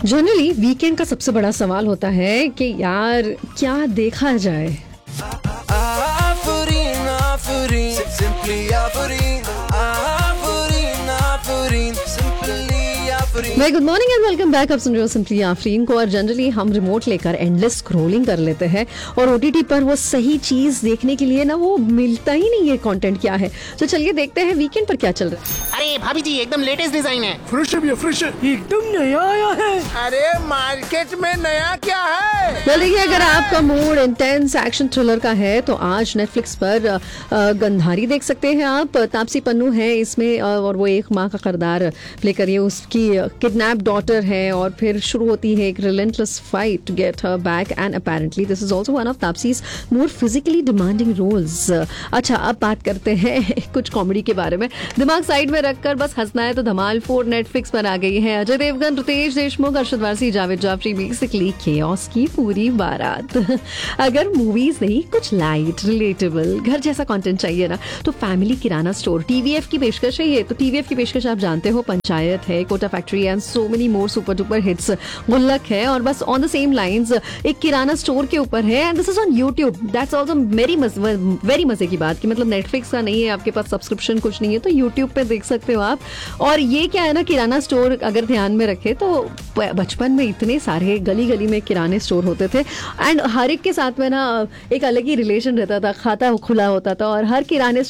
Generally weekend का सबसे बड़ा सवाल होता है कि यार क्या देखा जाए। Afurin, Afurin, simply Afurin, Afurin, Afurin, simply Afurin. Very good morning and welcome back. आप सुन रहे हो सिंपली आफरीन को। और जनरली हम रिमोट लेकर एंडलेस स्क्रॉलिंग कर लेते हैं और ओटीटी पर वो सही चीज देखने के लिए ना वो मिलता ही नहीं है कंटेंट क्या है। तो चलिए देखते हैं वीकेंड पर क्या चल रहा है। अरे भाभी जी एकदम लेटेस्ट डिजाइन है। फ्रेश है भैया, फ्रेश है, एकदम नया आया है। अरे मार्केट में नया क्या है? वेल देखिए, अगर आपका मूड इंटेंस एक्शन थ्रिलर का है तो आज नेटफ्लिक्स पर गंधारी देख सकते हैं आप। तापसी पन्नू है इसमें और वो एक माँ का किरदार प्ले करिए, उसकी किडनैप डॉटर है और फिर शुरू होती है एक relentless fight to get her back and apparently this is also one of तापसीज more physically demanding roles. अच्छा, अब बात करते हैं कुछ कॉमेडी के बारे में। दिमाग साइड में रखकर बस हंसना है तो धमाल 4 नेटफ्लिक्स पर आ गई है। अजय देवगन, रितेश देशमुख, अरशद वारसी, जावेद जाफरी, बेसिकली केओस की पूरी बारात। अगर मूवीज नहीं, कुछ लाइट रिलेटेबल घर जैसा कंटेंट चाहिए ना तो फैमिली किराना स्टोर टीवीएफ की पेशकश है। ये तो टीवीएफ की पेशकश आप जानते हो, पंचायत है, Kota factory and so many more super duper hits. गुल्लक है और बस ऑन द सेम लाइंस एक किराना स्टोर के ऊपर है and this is on YouTube. That's also very मजे की बात कि मतलब नेटफ्लिक्स का नहीं है, आपके पास सब्सक्रिप्शन कुछ नहीं है तो यूट्यूब पे देख सकते हो आप। और ये क्या है ना, किराना स्टोर अगर ध्यान में रखे तो बचपन में इतने सारे गली गली में किराने स्टोर होते थे एंड हर एक के साथ में ना एक अलग ही रिलेशन रहता था, खाता खुला होता था और हर किराने